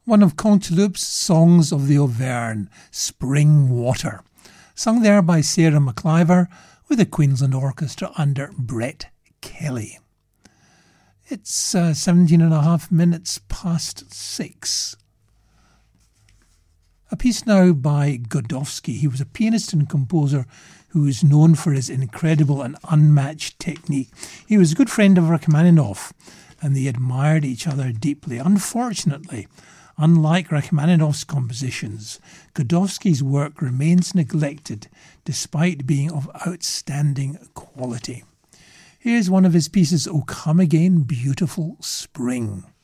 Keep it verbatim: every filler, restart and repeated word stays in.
one of Canteloup's Songs of the Auvergne, Spring Water, sung there by Sarah McIver with the Queensland Orchestra under Brett Kelly. It's uh, seventeen and a half minutes past six. A piece now by Godowsky. He was a pianist and composer who is known for his incredible and unmatched technique. He was a good friend of Rachmaninoff, and they admired each other deeply. Unfortunately, unlike Rachmaninoff's compositions, Godowsky's work remains neglected despite being of outstanding quality. Here's one of his pieces, O Come Again, Beautiful Spring.